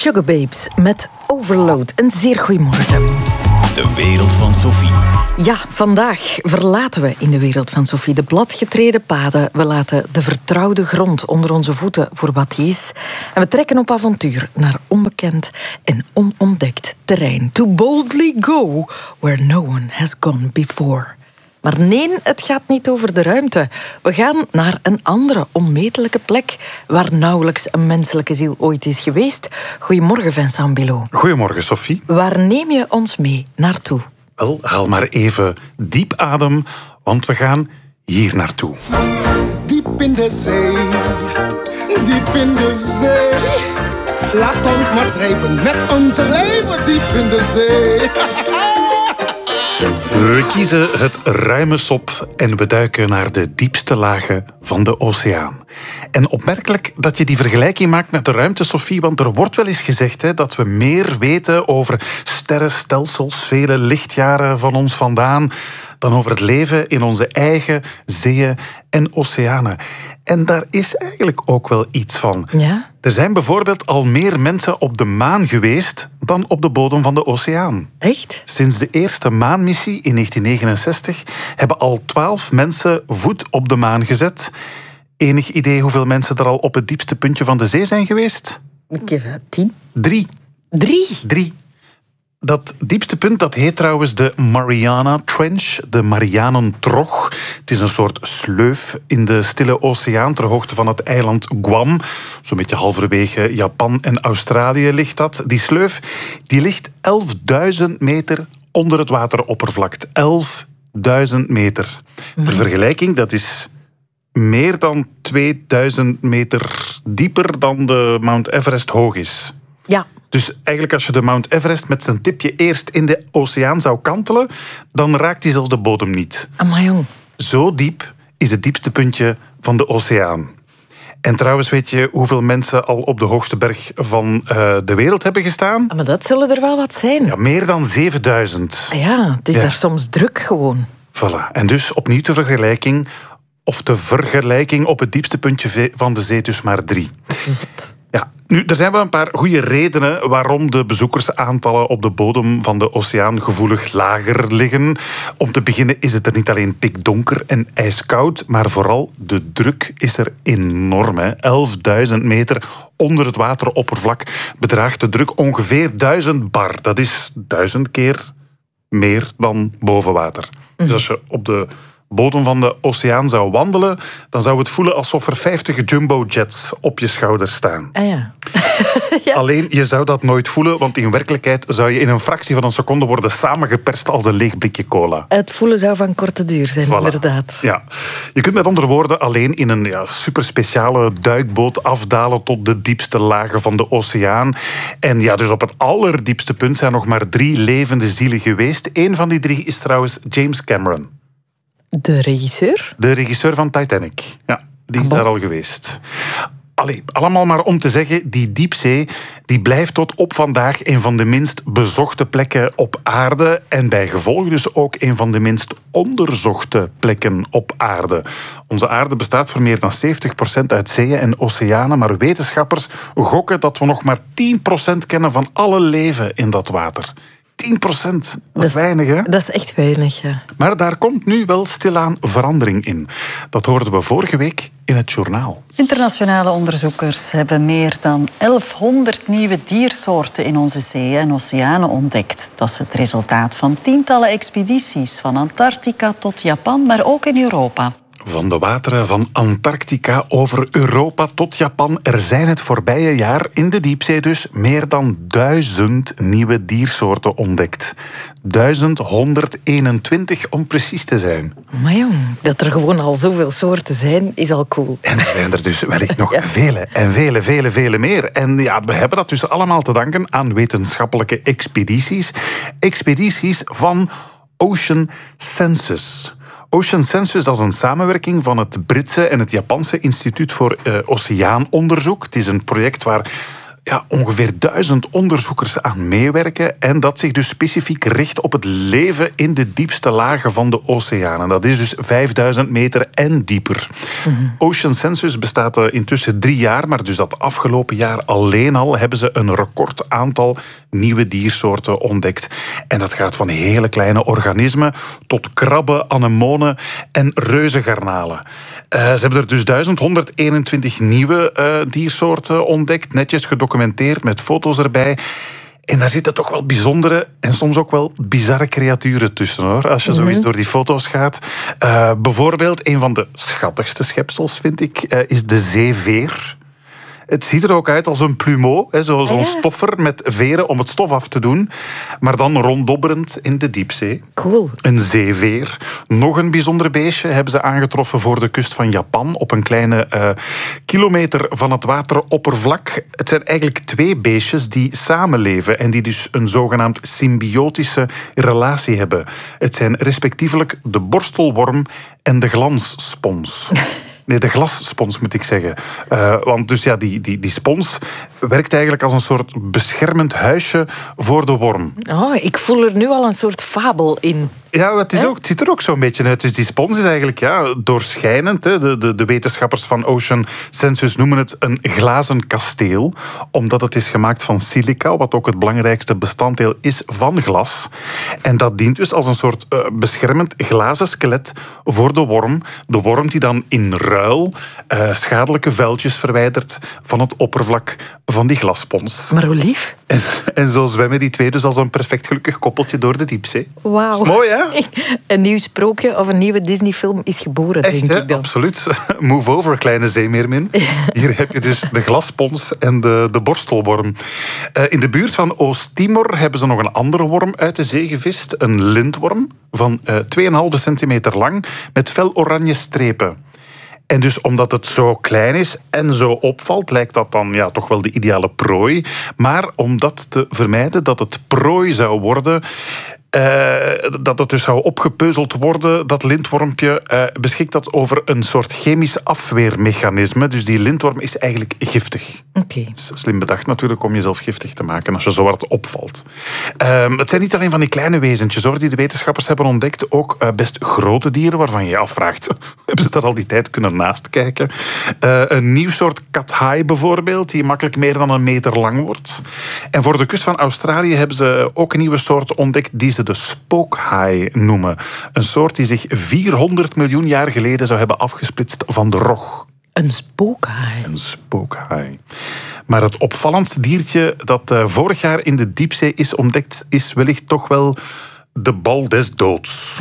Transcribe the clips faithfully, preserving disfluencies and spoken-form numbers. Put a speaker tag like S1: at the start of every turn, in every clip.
S1: Sugababes met Overload. Een zeer goeiemorgen.
S2: De wereld van Sophie.
S1: Ja, vandaag verlaten we in de wereld van Sophie de bladgetreden paden. We laten de vertrouwde grond onder onze voeten voor wat die is. En we trekken op avontuur naar onbekend en onontdekt terrein. To boldly go where no one has gone before. Maar nee, het gaat niet over de ruimte. We gaan naar een andere onmetelijke plek waar nauwelijks een menselijke ziel ooit is geweest. Goedemorgen, Vincent Bilot.
S3: Goedemorgen, Sophie.
S1: Waar neem je ons mee naartoe?
S3: Wel, haal maar even diep adem, want we gaan hier naartoe.
S4: Diep in de zee, diep in de zee. Laat ons maar drijven met onze leven diep in de zee.
S3: We kiezen het ruime sop en we duiken naar de diepste lagen van de oceaan. En opmerkelijk dat je die vergelijking maakt met de ruimte, Sophie, want er wordt wel eens gezegd hè, dat we meer weten over sterrenstelsels, vele lichtjaren van ons vandaan, dan over het leven in onze eigen zeeën en oceanen. En daar is eigenlijk ook wel iets van.
S1: Ja?
S3: Er zijn bijvoorbeeld al meer mensen op de maan geweest dan op de bodem van de oceaan.
S1: Echt?
S3: Sinds de eerste maanmissie in negentien negenenzestig hebben al twaalf mensen voet op de maan gezet. Enig idee hoeveel mensen er al op het diepste puntje van de zee zijn geweest?
S1: Ik heb tien.
S3: Drie.
S1: Drie?
S3: Drie. Dat diepste punt dat heet trouwens de Mariana Trench, de Marianentrog. Het is een soort sleuf in de Stille Oceaan ter hoogte van het eiland Guam. Zo'n beetje halverwege Japan en Australië ligt dat. Die sleuf die ligt elfduizend meter onder het wateroppervlak. elfduizend meter. Ter vergelijking, dat is meer dan tweeduizend meter dieper dan de Mount Everest hoog is.
S1: Ja.
S3: Dus eigenlijk als je de Mount Everest met zijn tipje eerst in de oceaan zou kantelen, dan raakt hij zelfs de bodem niet.
S1: Amai, jong.
S3: Zo diep is het diepste puntje van de oceaan. En trouwens, weet je hoeveel mensen al op de hoogste berg van uh, de wereld hebben gestaan?
S1: Maar dat zullen er wel wat zijn.
S3: Ja, meer dan zevenduizend.
S1: Ja, het is
S3: Ja.
S1: daar soms druk gewoon.
S3: Voilà. En dus opnieuw de vergelijking, of de vergelijking op het diepste puntje van de zee, dus maar drie.
S1: Zot.
S3: Ja, nu, er zijn wel een paar goede redenen waarom de bezoekersaantallen op de bodem van de oceaan gevoelig lager liggen. Om te beginnen is het er niet alleen pikdonker en ijskoud, maar vooral de druk is er enorm. Hè. elfduizend meter onder het wateroppervlak bedraagt de druk ongeveer duizend bar. Dat is duizend keer meer dan boven water. Dus als je op de bodem van de oceaan zou wandelen, dan zou het voelen alsof er vijftig jumbo-jets op je schouders staan.
S1: Ah ja. Ja.
S3: Alleen, je zou dat nooit voelen, want in werkelijkheid zou je in een fractie van een seconde worden samengeperst als een leeg blikje cola.
S1: Het voelen zou van korte duur zijn,
S3: Voilà.
S1: inderdaad.
S3: Ja. Je kunt met andere woorden alleen in een ja, superspeciale duikboot afdalen tot de diepste lagen van de oceaan. En ja, dus op het allerdiepste punt zijn nog maar drie levende zielen geweest. Eén van die drie is trouwens James Cameron.
S1: De regisseur?
S3: De regisseur van Titanic. Ja, die is
S1: Ah, bon.
S3: daar al geweest. Allee, allemaal maar om te zeggen, die diepzee die blijft tot op vandaag een van de minst bezochte plekken op aarde en bij gevolg dus ook een van de minst onderzochte plekken op aarde. Onze aarde bestaat voor meer dan zeventig procent uit zeeën en oceanen, maar wetenschappers gokken dat we nog maar tien procent kennen van alle leven in dat water. tien procent, dat is weinig, hè?
S1: Dat is echt weinig, ja.
S3: Maar daar komt nu wel stilaan verandering in. Dat hoorden we vorige week in het journaal.
S5: Internationale onderzoekers hebben meer dan elfhonderd nieuwe diersoorten in onze zeeën en oceanen ontdekt. Dat is het resultaat van tientallen expedities, van Antarctica tot Japan, maar ook in Europa.
S3: Van de wateren van Antarctica over Europa tot Japan. Er zijn het voorbije jaar in de diepzee dus meer dan duizend nieuwe diersoorten ontdekt. duizend honderdeenentwintig om precies te zijn.
S1: Maar jong, dat er gewoon al zoveel soorten zijn, is al cool.
S3: En er zijn er dus wellicht nog
S1: Ja.
S3: vele en vele, vele, vele meer. En ja, we hebben dat dus allemaal te danken aan wetenschappelijke expedities. Expedities van Ocean Census. Ocean Census, dat is een samenwerking van het Britse en het Japanse Instituut voor uh, Oceaanonderzoek. Het is een project waar ja, ongeveer duizend onderzoekers aan meewerken en dat zich dus specifiek richt op het leven in de diepste lagen van de oceanen. Dat is dus vijfduizend meter en dieper. Mm-hmm. Ocean Census bestaat intussen drie jaar, maar dus dat afgelopen jaar alleen al hebben ze een record aantal nieuwe diersoorten ontdekt. En dat gaat van hele kleine organismen tot krabben, anemonen en reuzengarnalen. Uh, ze hebben er dus duizend honderdeenentwintig nieuwe uh, diersoorten ontdekt, netjes gedocumenteerd met foto's erbij. En daar zitten toch wel bijzondere en soms ook wel bizarre creaturen tussen, hoor. Als je mm-hmm. zo eens door die foto's gaat. Uh, bijvoorbeeld, een van de schattigste schepsels, vind ik, uh, is de zeeveer. Het ziet er ook uit als een plumeau, hè, zo, zo'n ah, ja. stoffer met veren om het stof af te doen. Maar dan ronddobberend in de diepzee.
S1: Cool.
S3: Een zeeveer. Nog een bijzonder beestje hebben ze aangetroffen voor de kust van Japan. Op een kleine uh, kilometer van het wateroppervlak. Het zijn eigenlijk twee beestjes die samenleven en die dus een zogenaamd symbiotische relatie hebben. Het zijn respectievelijk de borstelworm en de glansspons. Nee, de glasspons moet ik zeggen. Uh, want dus ja, die, die, die spons werkt eigenlijk als een soort beschermend huisje voor de worm.
S1: Oh, ik voel er nu al een soort fabel in.
S3: Ja, het, is ook, het ziet er ook zo'n beetje uit. Dus die spons is eigenlijk ja, doorschijnend. Hè. De, de, de wetenschappers van Ocean Census noemen het een glazen kasteel. Omdat het is gemaakt van silica, wat ook het belangrijkste bestanddeel is van glas. En dat dient dus als een soort uh, beschermend glazen skelet voor de worm. De worm die dan in ruil uh, schadelijke vuiltjes verwijdert van het oppervlak van die glasspons.
S1: Maar hoe lief.
S3: En, en zo zwemmen die twee dus als een perfect gelukkig koppeltje door de diepzee.
S1: Wauw.
S3: Mooi, hè?
S1: Een nieuw sprookje of een nieuwe Disney-film is geboren,
S3: echt,
S1: denk
S3: hè?
S1: ik dan.
S3: Absoluut. Move over, kleine zeemeermin. Hier heb je dus de glasspons en de, de borstelworm. Uh, in de buurt van Oost-Timor hebben ze nog een andere worm uit de zee gevist. Een lintworm van uh, twee komma vijf centimeter lang met fel oranje strepen. En dus omdat het zo klein is en zo opvalt, lijkt dat dan ja, toch wel de ideale prooi. Maar om dat te vermijden, dat het prooi zou worden, Uh, dat het dus zou opgepeuzeld worden, dat lintwormpje, uh, beschikt dat over een soort chemisch afweermechanisme. Dus die lintworm is eigenlijk giftig.
S1: Okay.
S3: Slim bedacht natuurlijk om jezelf giftig te maken als je zo hard opvalt. Uh, het zijn niet alleen van die kleine wezentjes hoor, die de wetenschappers hebben ontdekt, ook uh, best grote dieren waarvan je je afvraagt, hebben ze daar al die tijd kunnen naast kijken? Uh, een nieuw soort kathaai bijvoorbeeld, die makkelijk meer dan een meter lang wordt. En voor de kust van Australië hebben ze ook een nieuwe soort ontdekt die ze de spookhaai noemen. Een soort die zich vierhonderd miljoen jaar geleden zou hebben afgesplitst van de rog.
S1: Een spookhaai?
S3: Een spookhaai. Maar het opvallendste diertje dat uh, vorig jaar in de diepzee is ontdekt, is wellicht toch wel de bal des doods.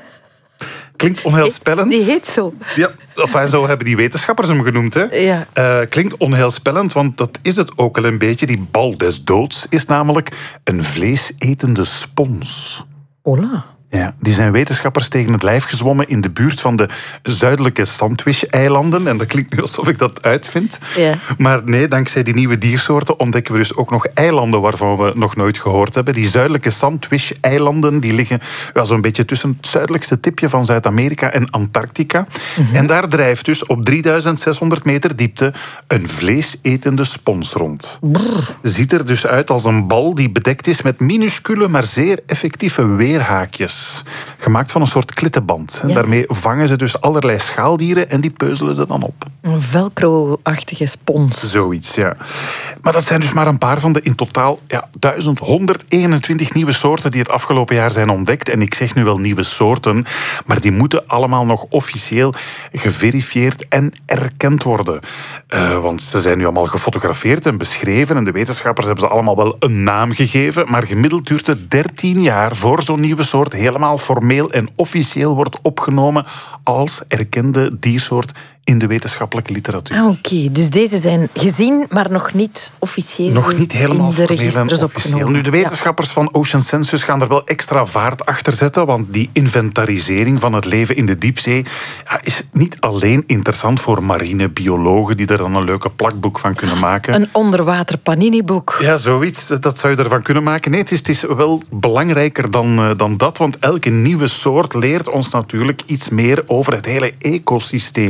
S3: Klinkt onheilspellend.
S1: Die heet zo.
S3: Ja, enfin, zo hebben die wetenschappers hem genoemd. Hè.
S1: Ja.
S3: Uh, klinkt onheilspellend, want dat is het ook wel een beetje. Die bal des doods is namelijk een vleesetende spons.
S1: Hola.
S3: Ja, die zijn wetenschappers tegen het lijf gezwommen in de buurt van de zuidelijke Sandwich-eilanden. En dat klinkt nu alsof ik dat uitvind.
S1: Ja.
S3: Maar nee, dankzij die nieuwe diersoorten ontdekken we dus ook nog eilanden waarvan we nog nooit gehoord hebben. Die zuidelijke Sandwich-eilanden die liggen ja, zo'n beetje tussen het zuidelijkste tipje van Zuid-Amerika en Antarctica. Mm-hmm. En daar drijft dus op drieduizend zeshonderd meter diepte een vleesetende spons rond.
S1: Brrr.
S3: Ziet er dus uit als een bal die bedekt is met minuscule, maar zeer effectieve weerhaakjes. Gemaakt van een soort klittenband. Ja. Daarmee vangen ze dus allerlei schaaldieren en die peuzelen ze dan op.
S1: Een velcro-achtige spons.
S3: Zoiets, ja. Maar dat zijn dus maar een paar van de in totaal ja, duizend honderdeenentwintig nieuwe soorten die het afgelopen jaar zijn ontdekt. En ik zeg nu wel nieuwe soorten, maar die moeten allemaal nog officieel geverifieerd en erkend worden. Uh, want ze zijn nu allemaal gefotografeerd en beschreven en de wetenschappers hebben ze allemaal wel een naam gegeven, maar gemiddeld duurt het dertien jaar voor zo'n nieuwe soort helemaal formeel en officieel wordt opgenomen als erkende diersoort in de wetenschappelijke literatuur.
S1: Ah, Oké, okay. Dus deze zijn gezien, maar nog niet officieel
S3: nog niet helemaal
S1: in de registers
S3: opgenomen. Nu, de wetenschappers ja. van Ocean Census gaan er wel extra vaart achter zetten, want die inventarisering van het leven in de diepzee ja, is niet alleen interessant voor marinebiologen die er dan een leuke plakboek van kunnen maken.
S1: Een onderwater paniniboek.
S3: Ja, zoiets. Dat zou je ervan kunnen maken. Nee, het is, het is wel belangrijker dan, uh, dan dat, want elke nieuwe soort leert ons natuurlijk iets meer over het hele ecosysteem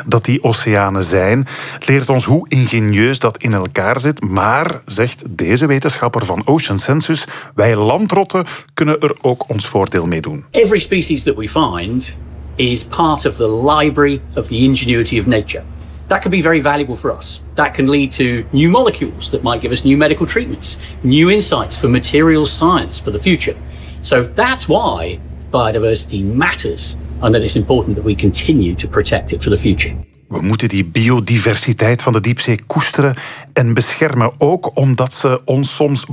S3: dat die oceanen zijn. Het leert ons hoe ingenieus dat in elkaar zit. Maar, zegt deze wetenschapper van Ocean Census, wij landrotten kunnen er ook ons voordeel mee doen.
S6: Every species that we find is part of the library of the ingenuity of nature. That can be very valuable for us. That can lead to new molecules that might give us new medical treatments, new insights for materials science for the future. So that's why biodiversity matters and that it's important that we continue to protect it for the future.
S3: We moeten die biodiversiteit van de diepzee koesteren en beschermen, ook omdat ze ons soms